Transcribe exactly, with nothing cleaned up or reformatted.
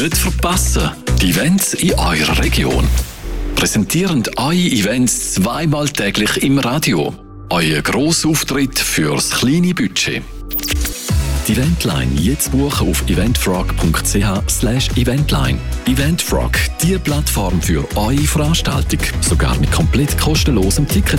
Nicht verpassen, die Events in eurer Region. Präsentieren eure Events zweimal täglich im Radio. Euer Grossauftritt fürs kleine Budget. Die Eventline jetzt buchen auf eventfrog punkt c h slash eventline. Eventfrog, die Plattform für eure Veranstaltung. Sogar mit komplett kostenlosem Ticket